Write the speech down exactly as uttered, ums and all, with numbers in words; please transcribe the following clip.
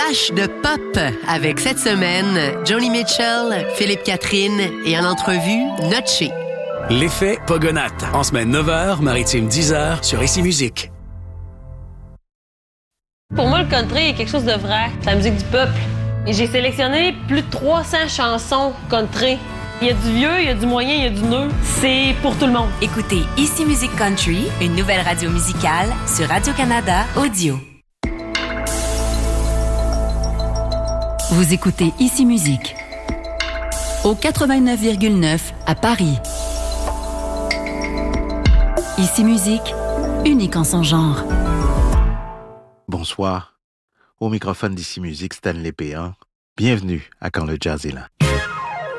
flash de pop avec cette semaine Joni Mitchell, Philippe Catherine et en entrevue Notché. L'effet Pogonate, en semaine neuf heures, maritime dix heures sur Ici Musique. Pour moi, le country est quelque chose de vrai. C'est la musique du peuple. Et j'ai sélectionné plus de trois cents chansons country. Il y a du vieux, il y a du moyen, il y a du neuf. C'est pour tout le monde. Écoutez Ici Musique Country, une nouvelle radio musicale sur Radio-Canada Audio. Vous écoutez Ici Musique au quatre-vingt-neuf virgule neuf à Paris. Ici Musique, unique en son genre. Bonsoir. Au microphone d'Ici Musique, Stanley Péan. Bienvenue à Quand le jazz est là.